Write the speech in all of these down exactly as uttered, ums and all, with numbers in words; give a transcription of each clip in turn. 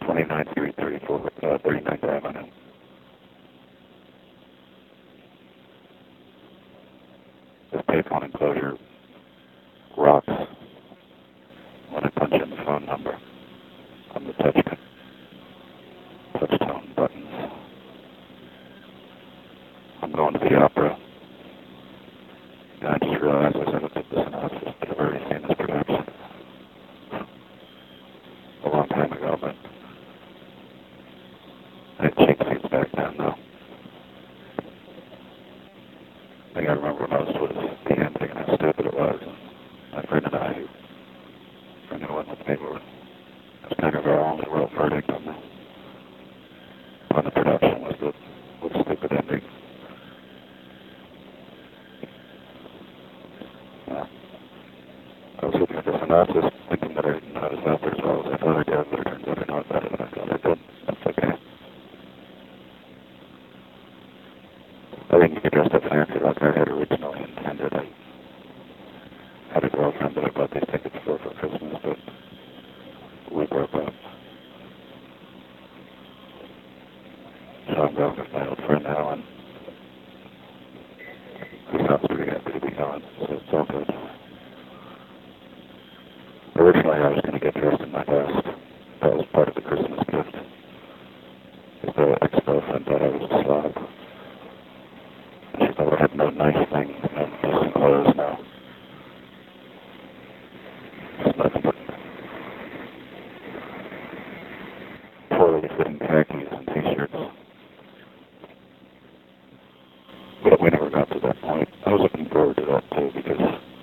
twenty-nine three thirty-four, uh, thirty-ninth Avenue. This payphone enclosure rocks when I punch in the phone number on the touch touchtone buttons. I'm going to the opera, and I just realized as I looked at the synopsis that I've already seen this production a long time ago, but I had cheap seats back then, though. I think I remember most was the ending and how stupid it was. My friend and I, friend who went with me, were, it was kind of our only real verdict on the, on the production was the, was the stupid ending. Yeah. I was looking at the synopsis, thinking that I didn't know it was out there as well as I thought I did, but it turns out I know about it than I thought I did. That's okay. I didn't get dressed up fancy like I had originally intended. I had a girlfriend that I bought these tickets for for Christmas, but we broke up. So I'm going with my old friend Alan, who sounds pretty happy to be gone, so it's all good. Originally I was going to get dressed in my best. That was part of the Christmas gift. The ex-girlfriend thought I was a slob. She thought I had no nice things, no decent clothes, no. Just nothing but poorly fitting khakis and t-shirts. But we never got to that point. I was looking forward to that too, because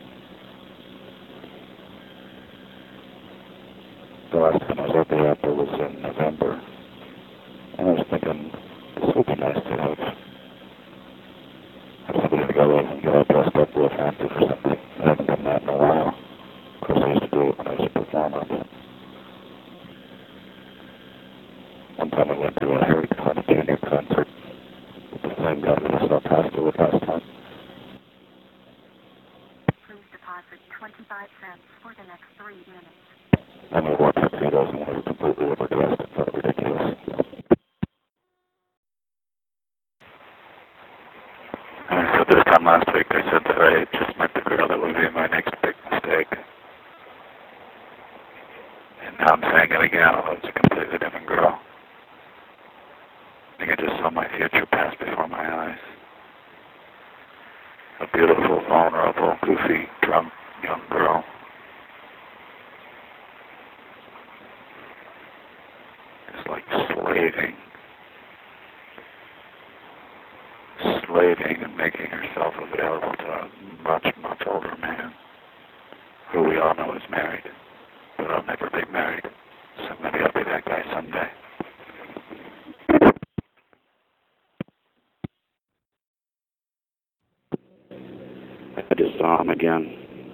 the last time I was at the opera was in November. And I was thinking, this would be nice to have, have somebody to go and get all dressed up real fancy for something. I haven't done that in a while. Of course, I used to do it when I was a performer, but one time I went to a Harry Connick Junior concert with the same guy that I saw Pastor with last time. Please deposit twenty-five cents for the next three minutes. And we wore tuxedos and we were completely overdressed and felt ridiculous. And so this time last week I said that I had just met the girl that would be my next big mistake. And now I'm saying it again, although it's a completely different girl. I think I just saw my future pass before my eyes. A beautiful, vulnerable, goofy, drunk young girl. Just like slaving. Slaving and making herself available to a much, much older man, who we all know is married, but I'll never be married, so maybe I'll be that guy someday. I just saw him again.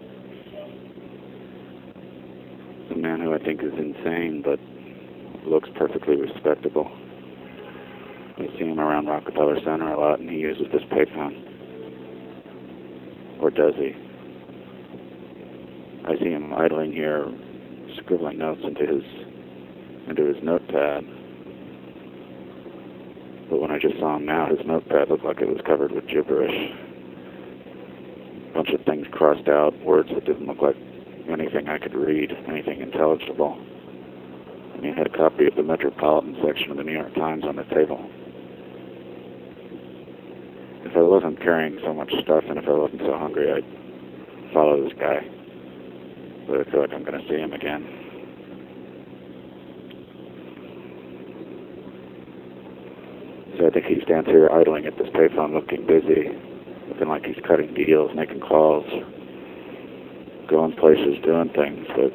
A man who I think is insane, but looks perfectly respectable. I see him around Rockefeller Center a lot, and he uses this payphone. Or does he? I see him idling here, scribbling notes into his into his notepad. But when I just saw him now, his notepad looked like it was covered with gibberish. A bunch of things crossed out, words that didn't look like anything I could read, anything intelligible. And he had a copy of the Metropolitan section of the New York Times on the table. If I wasn't carrying so much stuff and if I wasn't so hungry, I'd follow this guy. But I feel like I'm going to see him again. So I think he stands here idling at this payphone looking busy, looking like he's cutting deals, making calls, going places, doing things, but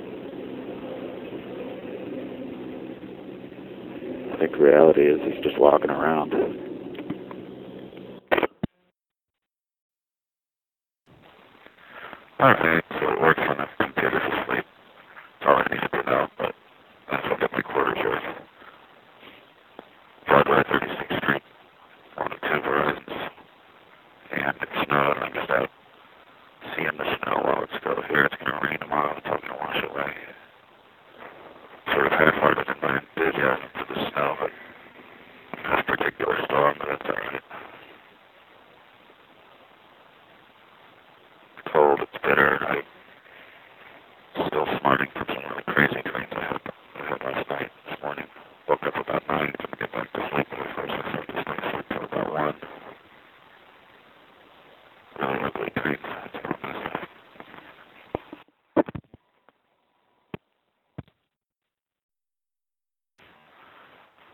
I think reality is he's just walking around. Alright, so it works on a computer to sleep. That's all I needed to know, but that's what got my quarters worth. Broadway, thirty-sixth Street, one of two Verizons. And it snowed, and I'm just out seeing the snow while it's still here. It's going to rain tomorrow, it's all going to wash away. Sort of half-hearted in my enthusiasm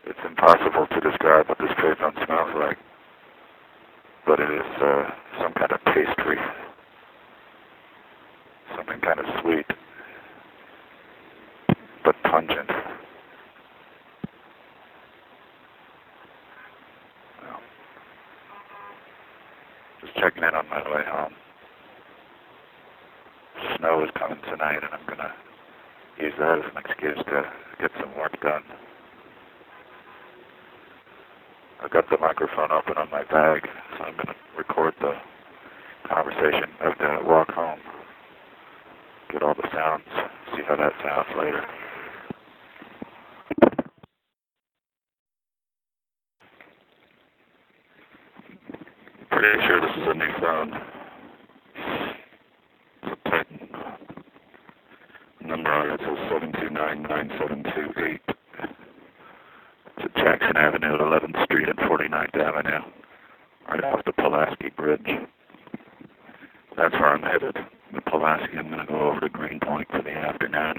It's impossible to describe what this pavement smells like, but it is uh, some kind of pastry, something kind of sweet, but pungent. Well, just checking in on my way home. Snow is coming tonight, and I'm going to use that as an excuse to get some work done. I've got the microphone open on my bag, so I'm going to record the conversation of the walk home. Get all the sounds, see how that sounds later. Pretty sure this is a new phone. It's a Titan. Number on it says seven two nine nine seven two eight. It's at Jackson Avenue at eleventh Street and forty-ninth Avenue, right off the Pulaski Bridge. That's where I'm headed. The Pulaski, I'm going to go over to Greenpoint for the afternoon.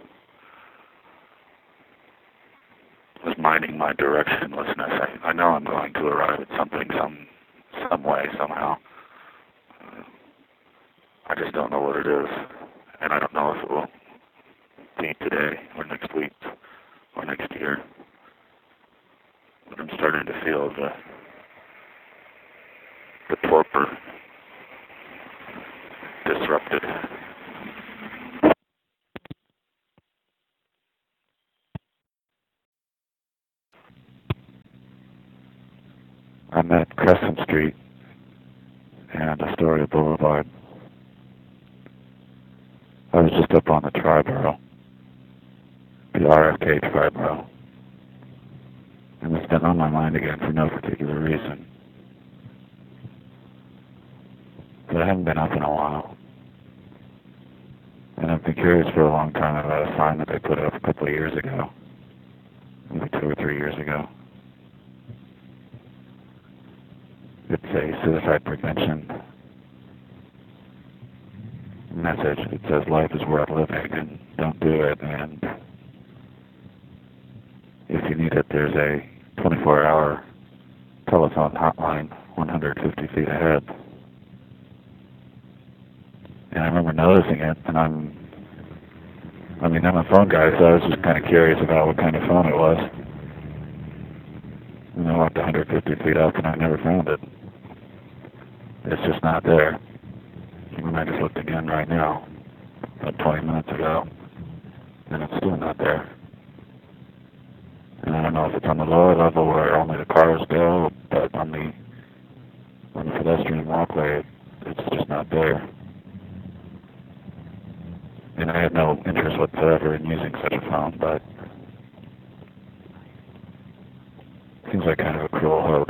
I was minding my directionlessness. I, I know I'm going to arrive at something some some way, somehow. Uh, I just don't know what it is. And I don't know if it will be today or next week or next year. But I'm starting to feel the the torpor disrupted. I'm at Crescent Street and Astoria Boulevard. I was just up on the Triborough, the R F K Triborough, and it's been on my mind again for no particular reason. But I haven't been up in a while. And I've been curious for a long time about a sign that they put up a couple of years ago, maybe two or three years ago. It's a suicide prevention message. It says life is worth living and don't do it, and if you need it, there's a twenty-four hour telephone hotline one hundred fifty feet ahead. And I remember noticing it, and I'm, I mean, I'm a phone guy, so I was just kind of curious about what kind of phone it was. And I walked one hundred fifty feet up, and I never found it. It's just not there. And I just looked again right now, about twenty minutes ago, and it's still not there. And I don't know if it's on the lower level where only the cars go, but on the on the pedestrian walkway, it's just not there. And I had no interest whatsoever in using such a phone, but it seems like kind of a cruel hoax.